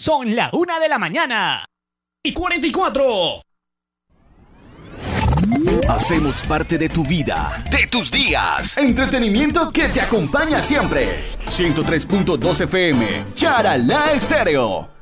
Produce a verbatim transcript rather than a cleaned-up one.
Son la una de la mañana y cuarenta y cuatro. Hacemos parte de tu vida, de tus días. Entretenimiento que te acompaña siempre. ciento tres punto dos F M, Charalá Estéreo.